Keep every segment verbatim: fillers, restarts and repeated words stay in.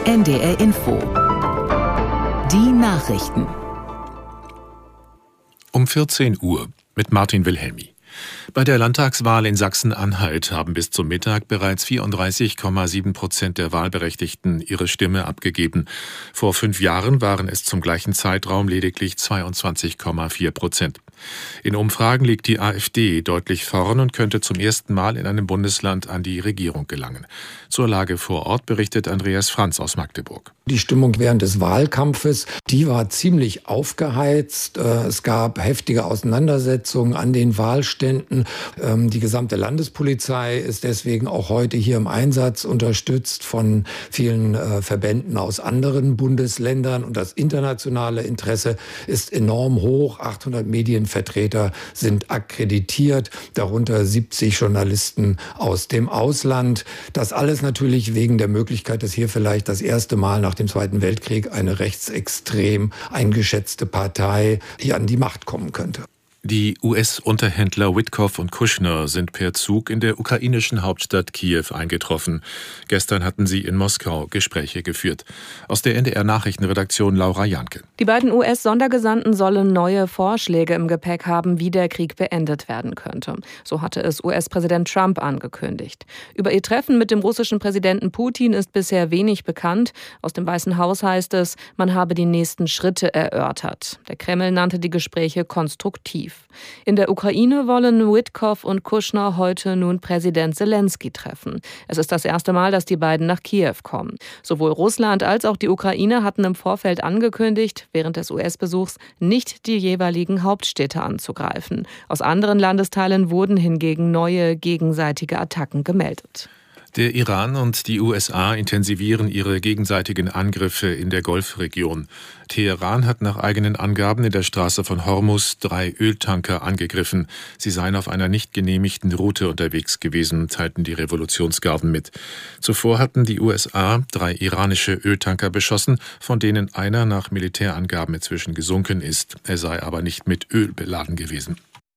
N D R Info. Die Nachrichten. Um vierzehn Uhr mit Martin Wilhelmi. Bei der Landtagswahl in Sachsen-Anhalt haben bis zum Mittag bereits vierunddreißig Komma sieben Prozent der Wahlberechtigten ihre Stimme abgegeben. Vor fünf Jahren waren es zum gleichen Zeitraum lediglich zweiundzwanzig Komma vier Prozent. In Umfragen liegt die AfD deutlich vorn und könnte zum ersten Mal in einem Bundesland an die Regierung gelangen. Zur Lage vor Ort berichtet Andreas Franz aus Magdeburg. Die Stimmung während des Wahlkampfes, die war ziemlich aufgeheizt. Es gab heftige Auseinandersetzungen an den Wahlständen. Die gesamte Landespolizei ist deswegen auch heute hier im Einsatz, unterstützt von vielen Verbänden aus anderen Bundesländern. Und das internationale Interesse ist enorm hoch. achthundert Medienvertreter sind akkreditiert, darunter siebzig Journalisten aus dem Ausland. Das alles natürlich wegen der Möglichkeit, dass hier vielleicht das erste Mal nach dem Zweiten Weltkrieg eine rechtsextrem eingeschätzte Partei hier an die Macht kommen könnte. Die U S-Unterhändler Witkoff und Kushner sind per Zug in der ukrainischen Hauptstadt Kiew eingetroffen. Gestern hatten sie in Moskau Gespräche geführt. Aus der N D R-Nachrichtenredaktion Laura Janke. Die beiden U S-Sondergesandten sollen neue Vorschläge im Gepäck haben, wie der Krieg beendet werden könnte. So hatte es U S-Präsident Trump angekündigt. Über ihr Treffen mit dem russischen Präsidenten Putin ist bisher wenig bekannt. Aus dem Weißen Haus heißt es, man habe die nächsten Schritte erörtert. Der Kreml nannte die Gespräche konstruktiv. In der Ukraine wollen Witkoff und Kushner heute nun Präsident Zelensky treffen. Es ist das erste Mal, dass die beiden nach Kiew kommen. Sowohl Russland als auch die Ukraine hatten im Vorfeld angekündigt, während des U S-Besuchs nicht die jeweiligen Hauptstädte anzugreifen. Aus anderen Landesteilen wurden hingegen neue gegenseitige Attacken gemeldet. Der Iran und die U S A intensivieren ihre gegenseitigen Angriffe in der Golfregion. Teheran hat nach eigenen Angaben in der Straße von Hormuz drei Öltanker angegriffen. Sie seien auf einer nicht genehmigten Route unterwegs gewesen, teilten die Revolutionsgarden mit. Zuvor hatten die U S A drei iranische Öltanker beschossen, von denen einer nach Militärangaben inzwischen gesunken ist. Er sei aber nicht mit Öl beladen gewesen.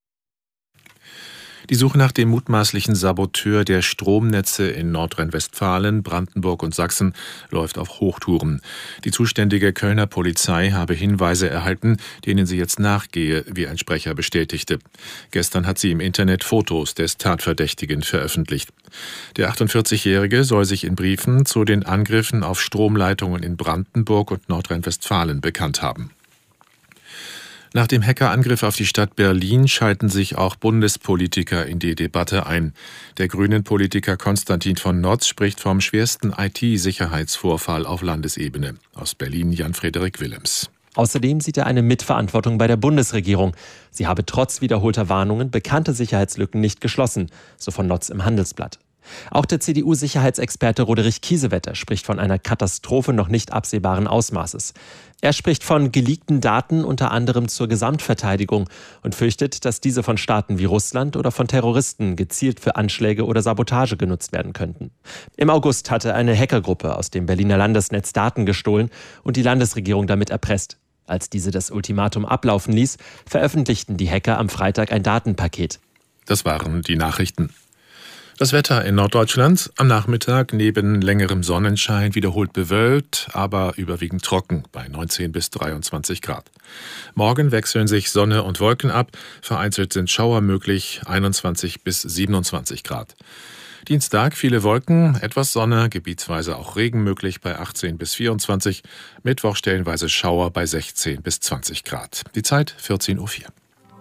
Die Suche nach dem mutmaßlichen Saboteur der Stromnetze in Nordrhein-Westfalen, Brandenburg und Sachsen läuft auf Hochtouren. Die zuständige Kölner Polizei habe Hinweise erhalten, denen sie jetzt nachgehe, wie ein Sprecher bestätigte. Gestern hat sie im Internet Fotos des Tatverdächtigen veröffentlicht. Der achtundvierzigjährige soll sich in Briefen zu den Angriffen auf Stromleitungen in Brandenburg und Nordrhein-Westfalen bekannt haben. Nach dem Hackerangriff auf die Stadt Berlin schalten sich auch Bundespolitiker in die Debatte ein. Der Grünen-Politiker Konstantin von Notz spricht vom schwersten I T-Sicherheitsvorfall auf Landesebene. Aus Berlin Jan-Frederik Willems. Außerdem sieht er eine Mitverantwortung bei der Bundesregierung. Sie habe trotz wiederholter Warnungen bekannte Sicherheitslücken nicht geschlossen, so von Notz im Handelsblatt. Auch der C D U-Sicherheitsexperte Roderich Kiesewetter spricht von einer Katastrophe noch nicht absehbaren Ausmaßes. Er spricht von geleakten Daten unter anderem zur Gesamtverteidigung und fürchtet, dass diese von Staaten wie Russland oder von Terroristen gezielt für Anschläge oder Sabotage genutzt werden könnten. Im August hatte eine Hackergruppe aus dem Berliner Landesnetz Daten gestohlen und die Landesregierung damit erpresst. Als diese das Ultimatum ablaufen ließ, veröffentlichten die Hacker am Freitag ein Datenpaket. Das waren die Nachrichten. Das Wetter in Norddeutschland am Nachmittag neben längerem Sonnenschein wiederholt bewölkt, aber überwiegend trocken bei neunzehn bis dreiundzwanzig Grad. Morgen wechseln sich Sonne und Wolken ab, vereinzelt sind Schauer möglich, einundzwanzig bis siebenundzwanzig Grad. Dienstag viele Wolken, etwas Sonne, gebietsweise auch Regen möglich bei achtzehn bis vierundzwanzig, Mittwoch stellenweise Schauer bei sechzehn bis zwanzig Grad. Die Zeit vierzehn Uhr vier.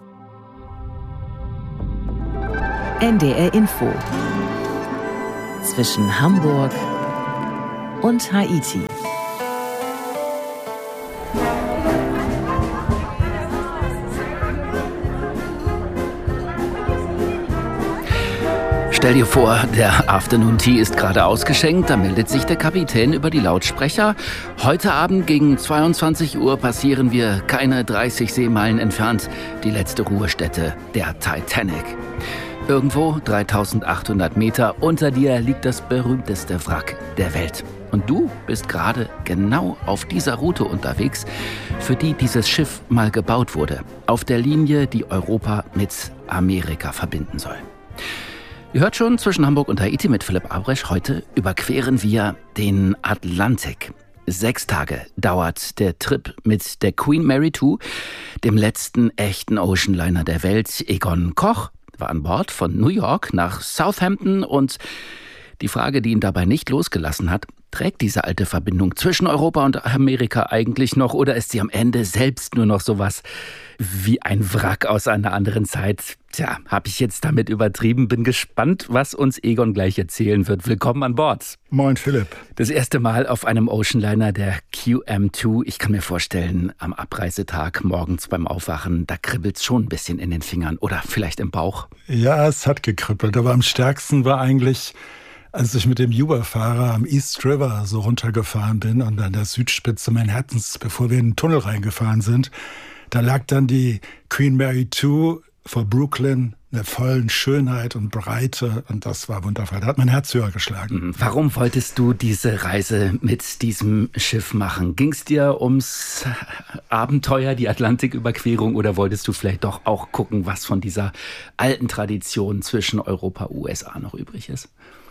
N D R Info. Zwischen Hamburg und Haiti. Stell dir vor, der Afternoon Tea ist gerade ausgeschenkt, da meldet sich der Kapitän über die Lautsprecher. Heute Abend gegen zweiundzwanzig Uhr passieren wir keine dreißig Seemeilen entfernt die letzte Ruhestätte, der Titanic. Irgendwo dreitausendachthundert Meter unter dir liegt das berühmteste Wrack der Welt. Und du bist gerade genau auf dieser Route unterwegs, für die dieses Schiff mal gebaut wurde. Auf der Linie, die Europa mit Amerika verbinden soll. Ihr hört schon zwischen Hamburg und Haiti mit Philipp Abresch. Heute überqueren wir den Atlantik. Sechs Tage dauert der Trip mit der Queen Mary zwei, dem letzten echten Oceanliner der Welt. Egon Koch war an Bord von New York nach Southampton und die Frage, die ihn dabei nicht losgelassen hat: Trägt diese alte Verbindung zwischen Europa und Amerika eigentlich noch, oder ist sie am Ende selbst nur noch sowas wie ein Wrack aus einer anderen Zeit? Tja, habe ich jetzt damit übertrieben? Bin gespannt, was uns Egon gleich erzählen wird. Willkommen an Bord. Moin Philipp. Das erste Mal auf einem Oceanliner, der Q M zwei. Ich kann mir vorstellen, am Abreisetag morgens beim Aufwachen, da kribbelt's schon ein bisschen in den Fingern oder vielleicht im Bauch. Ja, es hat gekribbelt, aber am stärksten war eigentlich, als ich mit dem Uber-Fahrer am East River so runtergefahren bin und an der Südspitze Manhattans, bevor wir in den Tunnel reingefahren sind, da lag dann die Queen Mary zwei vor Brooklyn, in der vollen Schönheit und Breite, und das war wundervoll. Da hat mein Herz höher geschlagen. Warum wolltest du diese Reise mit diesem Schiff machen? Ging es dir ums Abenteuer, die Atlantiküberquerung, oder wolltest du vielleicht doch auch gucken, was von dieser alten Tradition zwischen Europa und U S A noch übrig ist?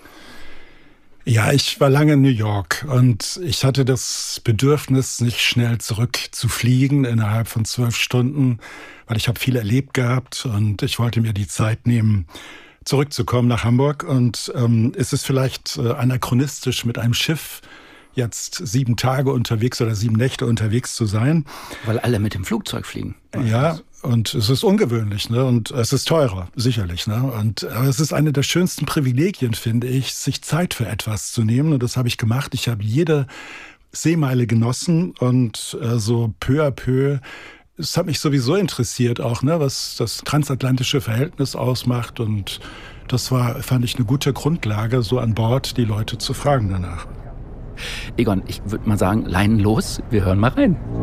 Ja, ich war lange in New York und ich hatte das Bedürfnis, nicht schnell zurückzufliegen innerhalb von zwölf Stunden, weil ich habe viel erlebt gehabt und ich wollte mir die Zeit nehmen, zurückzukommen nach Hamburg. Und ähm, ist es vielleicht äh, anachronistisch, mit einem Schiff jetzt sieben Tage unterwegs oder sieben Nächte unterwegs zu sein? Weil alle mit dem Flugzeug fliegen. Ja, und es ist ungewöhnlich, ne? Und es ist teurer, sicherlich, ne? Und aber es ist eine der schönsten Privilegien, finde ich, sich Zeit für etwas zu nehmen. Und das habe ich gemacht. Ich habe jede Seemeile genossen und äh, so peu à peu. Es hat mich sowieso interessiert auch, ne, was das transatlantische Verhältnis ausmacht. Und das war, fand ich, eine gute Grundlage, so an Bord die Leute zu fragen danach. Egon, ich würde mal sagen, Leinen los, wir hören mal rein.